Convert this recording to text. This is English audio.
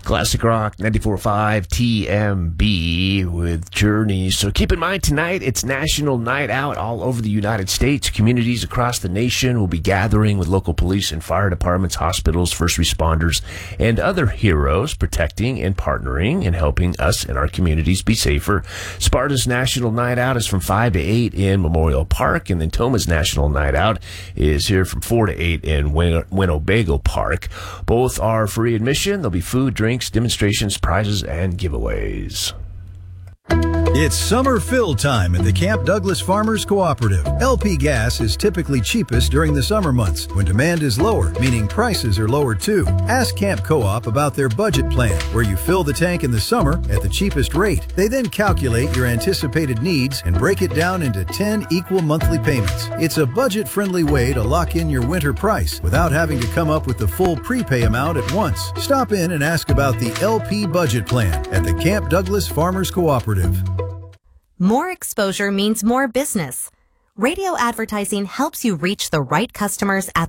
Classic Rock 94.5 TMB with Journey. So keep in mind, tonight it's National Night Out all over the United States. Communities across the nation will be gathering with local police and fire departments, hospitals, first responders, and other heroes, protecting and partnering and helping us and our communities be safer. Sparta's National Night Out is from 5 to 8 in Memorial Park, and then Toma's National Night Out is here from 4 to 8 in Winnebago Park. Both are free admission. There'll be food, drinks, demonstrations, prizes, and giveaways. It's summer fill time at the Camp Douglas Farmers Cooperative. LP gas is typically cheapest during the summer months when demand is lower, meaning prices are lower too. Ask Camp Co-op about their budget plan, where you fill the tank in the summer at the cheapest rate. They then calculate your anticipated needs and break it down into 10 equal monthly payments. It's a budget-friendly way to lock in your winter price without having to come up with the full prepay amount at once. Stop in and ask about the LP budget plan at the Camp Douglas Farmers Cooperative. More exposure means more business. Radio advertising helps you reach the right customers at